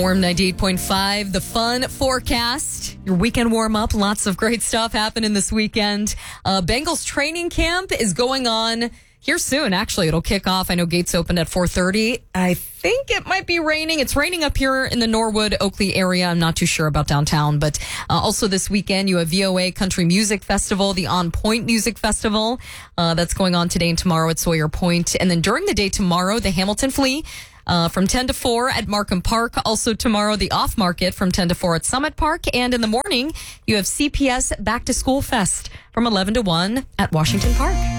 Warm 98.5, the fun forecast. Your weekend warm up. Lots of great stuff happening this weekend. Bengals training camp is going on here soon. Actually, it'll kick off. I know gates open at 4:30. I think it might be raining. It's raining up here in the Norwood, Oakley area. I'm not too sure about downtown, but also this weekend you have VOA Country Music Festival, the On Point Music Festival. That's going on today and tomorrow at Sawyer Point. And then during the day tomorrow, the Hamilton Flea. From 10 to 4 at Markham Park. Also tomorrow, the Off Market from 10 to 4 at Summit Park. And in the morning, you have CPS Back to School Fest from 11 to 1 at Washington Park.